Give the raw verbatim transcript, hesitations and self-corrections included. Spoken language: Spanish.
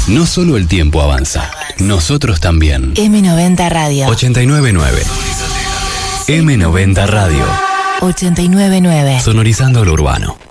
No solo el tiempo avanza, nosotros también. eme noventa Radio. ochenta y nueve nueve. eme noventa Radio. ochenta y nueve nueve. Sonorizando lo urbano.